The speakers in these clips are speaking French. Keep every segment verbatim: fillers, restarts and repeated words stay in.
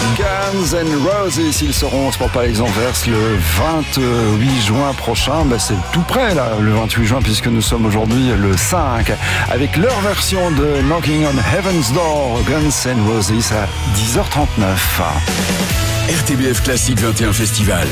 Guns N' Roses, ils seront au Sport Palais Anvers le vingt-huit juin prochain. Ben, c'est tout près là, le vingt-huit juin, puisque nous sommes aujourd'hui le cinq, avec leur version de Knocking on Heaven's Door, Guns N' Roses à dix heures trente-neuf. R T B F Classique vingt et un Festival.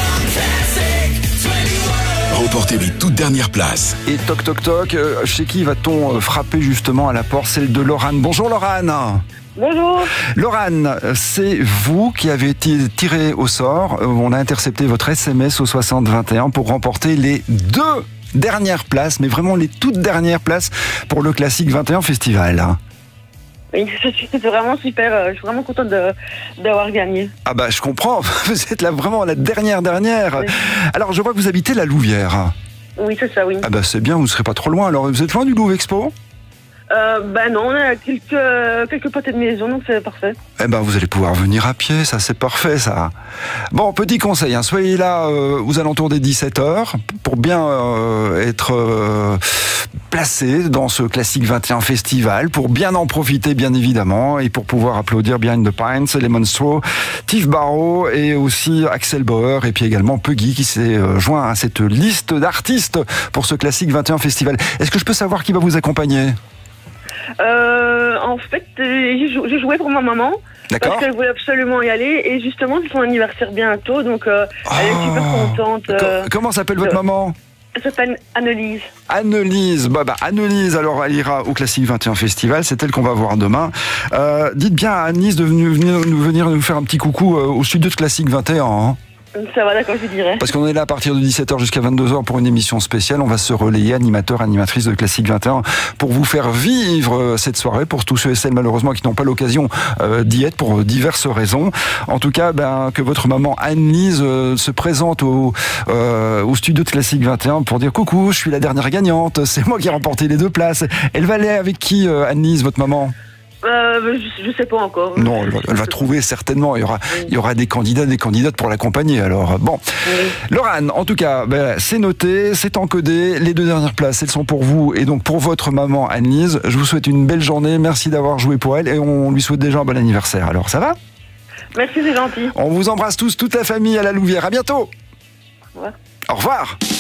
Remportez les toutes dernières places. Et toc toc toc, chez qui va-t-on frapper justement à la porte? Celle de Laurane. Bonjour Laurane. Bonjour. Laurane, c'est vous qui avez été tiré au sort. On a intercepté votre S M S au soixante vingt et un pour remporter les deux dernières places, mais vraiment les toutes dernières places pour le Classique vingt et un Festival. Oui, c'est vraiment super. Je suis vraiment contente de, d'avoir gagné. Ah bah je comprends, vous êtes là vraiment la dernière dernière. Oui. Alors je vois que vous habitez la Louvière. Oui, c'est ça, oui. Ah bah c'est bien, vous ne serez pas trop loin. Alors vous êtes loin du Louvre Expo? Euh, bah non, on a quelques, quelques pâtés de maison, donc c'est parfait. Eh ben, vous allez pouvoir venir à pied, ça c'est parfait ça. Bon, petit conseil, hein, soyez là euh, aux alentours des dix-sept heures pour bien euh, être euh, placé dans ce Classique vingt et un Festival, pour bien en profiter bien évidemment, et pour pouvoir applaudir Behind the Pines, Lemon Straw, Tiff Barrow et aussi Axel Bauer, et puis également Puggy qui s'est euh, joint à cette liste d'artistes pour ce Classique vingt et un Festival. Est-ce que je peux savoir qui va vous accompagner ? Euh, en fait, j'ai joué pour ma maman. D'accord. Parce qu'elle voulait absolument y aller. Et justement, c'est son anniversaire bientôt. Donc, euh, oh, elle est super contente. Euh, comment s'appelle votre de... maman? Elle s'appelle Annelise. Annelise. Bah, bah, Annelise, alors elle ira au Classique vingt et un Festival. C'est elle qu'on va voir demain. Euh, dites bien à Annelise de venir, venir nous faire un petit coucou au studio de Classique vingt et un. Hein. Ça va, d'accord, je dirais. Parce qu'on est là à partir de dix-sept heures jusqu'à vingt-deux heures pour une émission spéciale. On va se relayer, animateur, animatrice de Classique vingt et un, pour vous faire vivre cette soirée, pour tous ceux et celles malheureusement qui n'ont pas l'occasion euh, d'y être pour diverses raisons. En tout cas, ben, que votre maman Annelise euh, se présente au, euh, au studio de Classique vingt et un pour dire coucou, je suis la dernière gagnante, c'est moi qui ai remporté les deux places. Elle va aller avec qui, euh, Annelise, votre maman ? Euh, je, je sais pas encore. Non, elle va, elle va trouver certainement. Il y aura, oui. il y aura des candidats, des candidates pour l'accompagner. Alors bon, oui. Laurane, en tout cas, ben, c'est noté, c'est encodé. Les deux dernières places, elles sont pour vous et donc pour votre maman Annelise. Je vous souhaite une belle journée. Merci d'avoir joué pour elle et on lui souhaite déjà un bon anniversaire. Alors ça va ? Merci, c'est gentil. On vous embrasse tous, toute la famille à la Louvière. À bientôt. Ouais. Au revoir.